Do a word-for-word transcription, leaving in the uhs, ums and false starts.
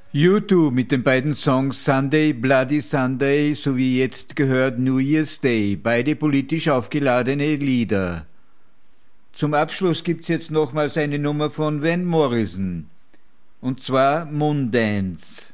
U zwei mit den beiden Songs Sunday, Bloody Sunday sowie jetzt gehört New Year's Day, beide politisch aufgeladene Lieder. Zum Abschluss gibt's jetzt nochmals eine Nummer von Van Morrison, und zwar Moondance.